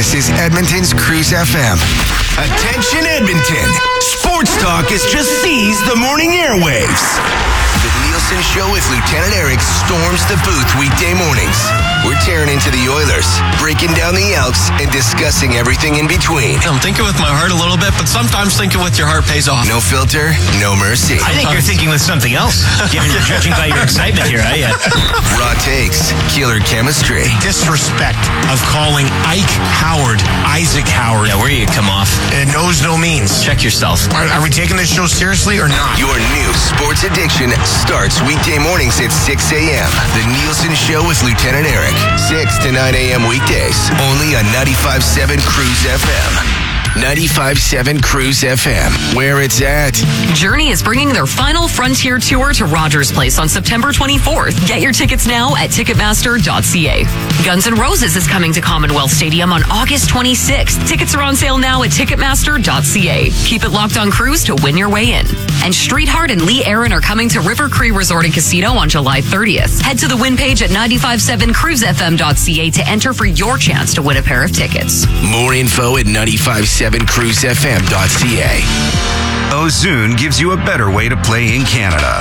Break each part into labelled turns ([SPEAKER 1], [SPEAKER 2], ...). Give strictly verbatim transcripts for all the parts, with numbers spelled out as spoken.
[SPEAKER 1] This is Edmonton's Cruise F M. Attention Edmonton! Sports Talk has just seized the morning airwaves. The Nielsen Show with Lieutenant Eric storms the booth weekday mornings. We're tearing into the Oilers, breaking down the Elks, and discussing everything in between.
[SPEAKER 2] I'm thinking with my heart a little bit, but sometimes thinking with your heart pays off.
[SPEAKER 1] No filter, no mercy.
[SPEAKER 3] I think you're thinking with something else, given judging by your excitement here, eh?
[SPEAKER 1] Raw takes, killer chemistry.
[SPEAKER 4] Disrespect of calling Ike Howard Isaac Howard.
[SPEAKER 3] Yeah, where you come off?
[SPEAKER 4] It knows no means.
[SPEAKER 3] Check yourself.
[SPEAKER 4] Are, are we taking this show seriously or not?
[SPEAKER 1] Your new sports addiction starts weekday mornings at six a.m. The Nielsen Show with Lieutenant Eric. six to nine a.m. weekdays. Only on ninety-five point seven Cruise F M. ninety-five point seven Cruise F M, where it's at.
[SPEAKER 5] Journey is bringing their final Frontier Tour to Rogers Place on September twenty-fourth. Get your tickets now at ticketmaster dot c a. Guns N' Roses is coming to Commonwealth Stadium on August twenty-sixth. Tickets are on sale now at ticketmaster dot c a. Keep it locked on Cruise to win your way in. And Streetheart and Lee Aaron are coming to River Cree Resort and Casino on July thirtieth. Head to the win page at ninety-five point seven cruise f m dot c a to enter for your chance to win a pair of tickets.
[SPEAKER 1] More info at ninety-five point seven cruise f m dot c a.
[SPEAKER 6] Ozoon gives you a better way to play in Canada.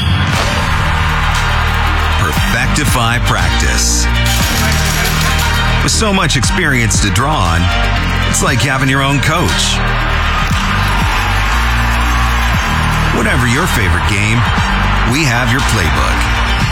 [SPEAKER 6] Perfectify practice. With so much experience to draw on, it's like having your own coach. Whatever your favorite game, we have your playbook.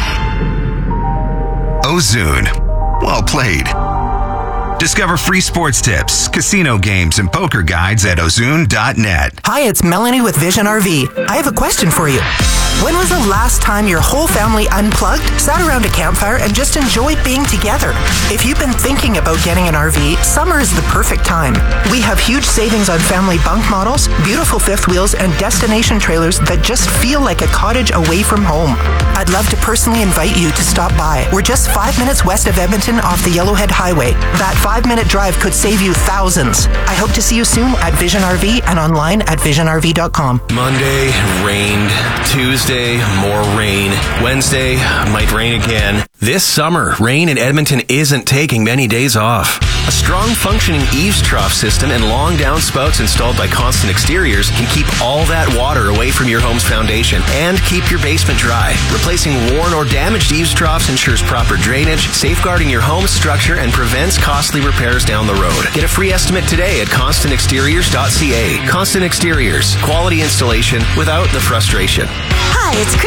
[SPEAKER 6] Ozoon. Well played. Discover free sports tips, casino games, and poker guides at ozoon dot net.
[SPEAKER 7] Hi, it's Melanie with Vision R V. I have a question for you. When was the last time your whole family unplugged, sat around a campfire, and just enjoyed being together? If you've been thinking about getting an R V, summer is the perfect time. We have huge savings on family bunk models, beautiful fifth wheels, and destination trailers that just feel like a cottage away from home. I'd love to personally invite you to stop by. We're just five minutes west of Edmonton off the Yellowhead Highway. That five-minute drive could save you thousands. I hope to see you soon at Vision R V and online at vision r v dot com.
[SPEAKER 8] Monday, rained. Tuesday, more rain. Wednesday, might rain again. This summer, rain in Edmonton isn't taking many days off. A strong functioning eaves trough system and long downspouts installed by Constant Exteriors can keep all that water away from your home's foundation and keep your basement dry. Replacing worn or damaged eaves troughs ensures proper drainage, safeguarding your home's structure, and prevents costly repairs down the road. Get a free estimate today at constant exteriors dot c a. Constant Exteriors, quality installation without the frustration.
[SPEAKER 9] Hi, it's Chris